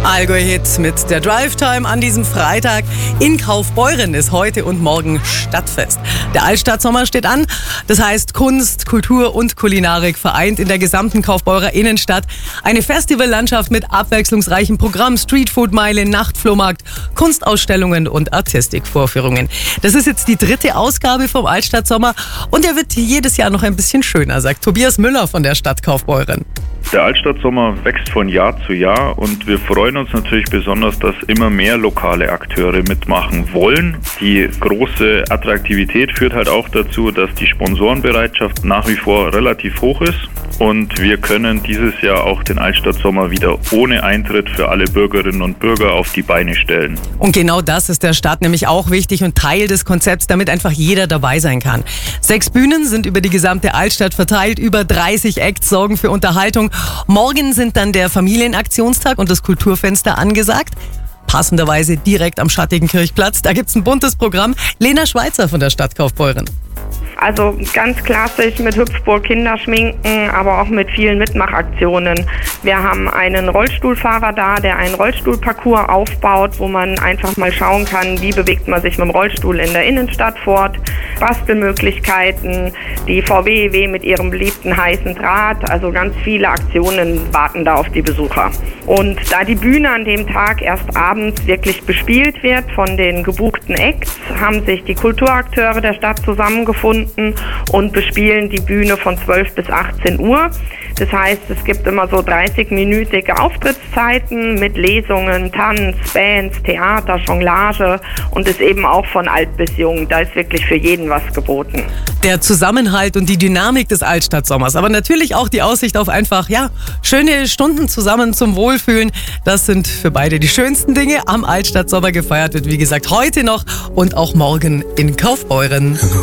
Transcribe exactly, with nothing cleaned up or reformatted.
Allgäu-Hit mit der Drive-Time an diesem Freitag. In Kaufbeuren ist heute und morgen Stadtfest. Der Altstadtsommer steht an. Das heißt Kunst, Kultur und Kulinarik vereint in der gesamten Kaufbeurer Innenstadt. Eine Festivallandschaft mit abwechslungsreichem Programm, Streetfood-Meile, Nachtflohmarkt, Kunstausstellungen und Artistikvorführungen. Das ist jetzt die dritte Ausgabe vom Altstadtsommer und der wird jedes Jahr noch ein bisschen schöner, sagt Tobias Müller von der Stadt Kaufbeuren. Der Altstadtsommer wächst von Jahr zu Jahr und wir freuen uns natürlich besonders, dass immer mehr lokale Akteure mitmachen wollen. Die große Attraktivität führt halt auch dazu, dass die Sponsorenbereitschaft nach wie vor relativ hoch ist und wir können dieses Jahr auch den Altstadtsommer wieder ohne Eintritt für alle Bürgerinnen und Bürger auf die Beine stellen. Und genau das ist der Stadt nämlich auch wichtig und Teil des Konzepts, damit einfach jeder dabei sein kann. Sechs Bühnen sind über die gesamte Altstadt verteilt, über dreißig Acts sorgen für Unterhaltung. Morgen sind dann der Familienaktionstag und das Kulturfenster angesagt. Passenderweise direkt am schattigen Kirchplatz. Da gibt's ein buntes Programm. Lena Schweizer von der Stadt Kaufbeuren. Also ganz klassisch mit Hüpfburg Kinderschminken, aber auch mit vielen Mitmachaktionen. Wir haben einen Rollstuhlfahrer da, der einen Rollstuhlparcours aufbaut, wo man einfach mal schauen kann, wie bewegt man sich mit dem Rollstuhl in der Innenstadt fort. Bastelmöglichkeiten, die V W E W mit ihrem beliebten heißen Draht, also ganz viele Aktionen warten da auf die Besucher. Und da die Bühne an dem Tag erst abends wirklich bespielt wird von den gebuchten Acts, haben sich die Kulturakteure der Stadt zusammengefunden und bespielen die Bühne von zwölf bis achtzehn Uhr. Das heißt, es gibt immer so dreißig-minütige Auftrittszeiten mit Lesungen, Tanz, Bands, Theater, Jonglage und ist eben auch von alt bis jung. Da ist wirklich für jeden was geboten. Der Zusammenhalt und die Dynamik des Altstadtsommers, aber natürlich auch die Aussicht auf einfach, ja, schöne Stunden zusammen zum Wohlfühlen. Das sind für beide die schönsten Dinge am Altstadtsommer. Gefeiert wird, wie gesagt, heute noch und auch morgen in Kaufbeuren.